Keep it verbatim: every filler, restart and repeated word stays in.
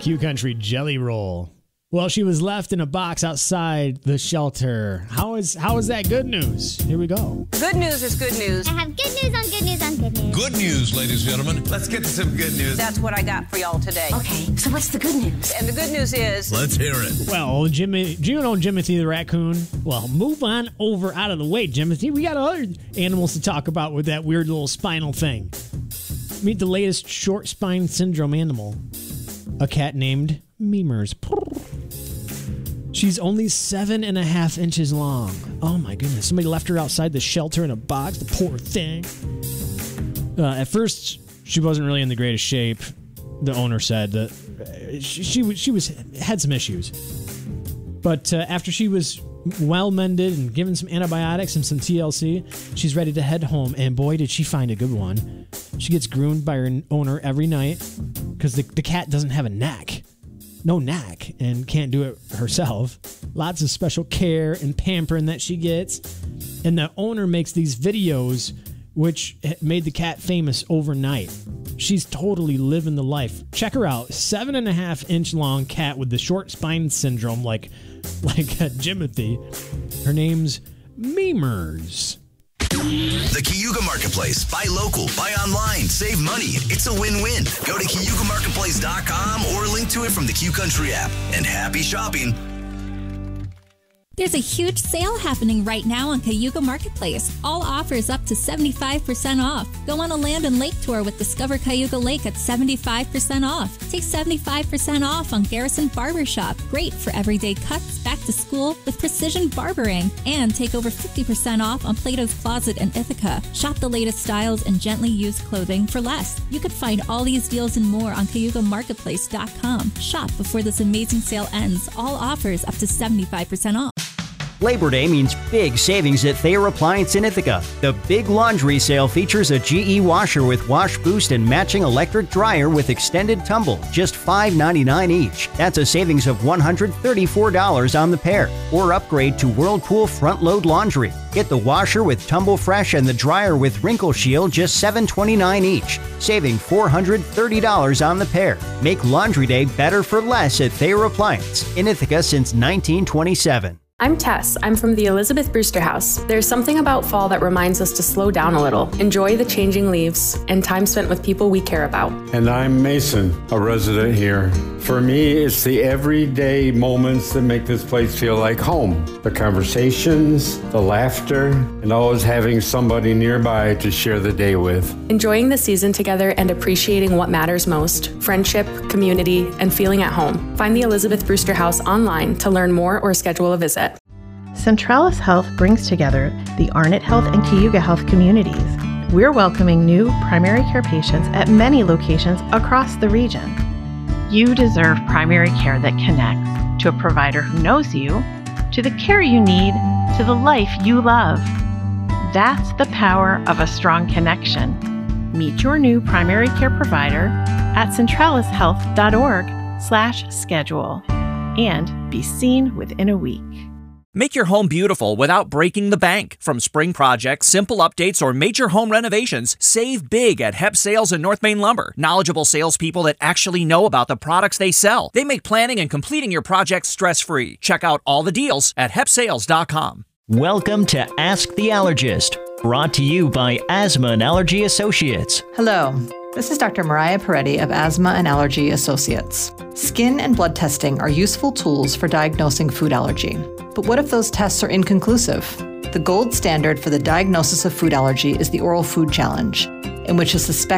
Q Country Jelly Roll. Well, she was left in a box outside the shelter. How is how is that good news? Here we go. Good news is good news. I have good news on good news on good news. Good news, ladies and gentlemen. Let's get to some good news. That's what I got for y'all today. Okay, so what's the good news? And the good news is... Let's hear it. Well, Jimmy, do you know Jimothy the raccoon? Well, move on over out of the way, Jimothy. We got other animals to talk about with that weird little spinal thing. Meet the latest short spine syndrome animal. A cat named Memers. She's only seven and a half inches long. Oh my goodness. Somebody left her outside the shelter in a box. The poor thing. Uh, at first, she wasn't really in the greatest shape. The owner said that she, she, she was had some issues. But uh, after she was well mended and given some antibiotics and some T L C, she's ready to head home. And boy, did she find a good one. She gets groomed by her owner every night because the, the cat doesn't have a neck. No knack, and can't do it herself. Lots of special care and pampering that she gets. And the owner makes these videos which made the cat famous overnight. She's totally living the life. Check her out. Seven and a half inch long cat with the short spine syndrome like, like uh, Jimothy. Her name's Memers. The Cayuga Marketplace. Buy local, buy online, save money. It's a win-win. Go to Cayuga Marketplace dot com or link to it from the Q Country app. And happy shopping. There's a huge sale happening right now on Cayuga Marketplace. All offers up to seventy-five percent off. Go on a land and lake tour with Discover Cayuga Lake at seventy-five percent off. Take seventy-five percent off on Garrison Barbershop. Great for everyday cuts, back to school with precision barbering. And take over fifty percent off on Plato's Closet in Ithaca. Shop the latest styles and gently used clothing for less. You can find all these deals and more on Cayuga Marketplace dot com. Shop before this amazing sale ends. All offers up to seventy-five percent off. Labor Day means big savings at Thayer Appliance in Ithaca. The big laundry sale features a G E washer with wash boost and matching electric dryer with extended tumble, just five ninety-nine each. That's a savings of one hundred thirty-four dollars on the pair. Or upgrade to Whirlpool Front Load Laundry. Get the washer with Tumble Fresh and the dryer with Wrinkle Shield, just seven twenty-nine each, saving four hundred thirty dollars on the pair. Make laundry day better for less at Thayer Appliance in Ithaca since nineteen twenty-seven. I'm Tess. I'm from the Elizabeth Brewster House. There's something about fall that reminds us to slow down a little, enjoy the changing leaves, and time spent with people we care about. And I'm Mason, a resident here. For me, it's the everyday moments that make this place feel like home. The conversations, the laughter, and always having somebody nearby to share the day with. Enjoying the season together and appreciating what matters most, friendship, community, and feeling at home. Find the Elizabeth Brewster House online to learn more or schedule a visit. Centralis Health brings together the Arnott Health and Cayuga Health communities. We're welcoming new primary care patients at many locations across the region. You deserve primary care that connects to a provider who knows you, to the care you need, to the life you love. That's the power of a strong connection. Meet your new primary care provider at centralis health dot org slash schedule and be seen within a week. Make your home beautiful without breaking the bank. From spring projects, simple updates, or major home renovations, save big at Hep Sales and North Main Lumber. Knowledgeable salespeople that actually know about the products they sell. They make planning and completing your projects stress-free. Check out all the deals at hep sales dot com. Welcome to Ask the Allergist, brought to you by Asthma and Allergy Associates. Hello. This is Doctor Mariah Peretti of Asthma and Allergy Associates. Skin and blood testing are useful tools for diagnosing food allergy. But what if those tests are inconclusive? The gold standard for the diagnosis of food allergy is the Oral Food Challenge, in which a suspected